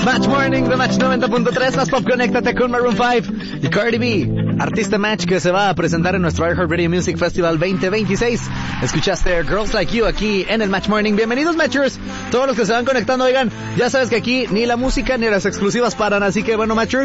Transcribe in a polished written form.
Match Morning de Match 90.3, más pop, conéctate con Maroon 5 y Cardi B, artista Match que se va a presentar en nuestro iHeartRadio Music Festival 2026. Escuchaste Girls Like You aquí en el Match Morning. Bienvenidos, Matchers, todos los que se van conectando. Oigan, ya sabes que aquí ni la música ni las exclusivas paran, así que bueno, Matchers,